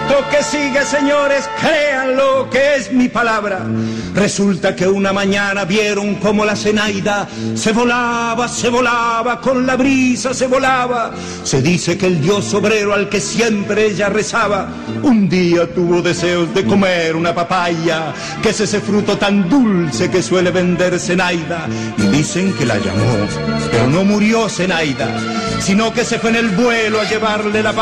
cuento que sigue, señores, créanlo que es mi palabra. Resulta que una mañana vieron como la Zenaida se volaba, con la brisa se volaba. Se dice que el dios obrero al que siempre ella rezaba, un día tuvo deseos de comer una papaya, que es ese fruto tan dulce que suele vender Zenaida. Y dicen que la llamó, pero no murió Zenaida, sino que se fue en el vuelo a llevarle la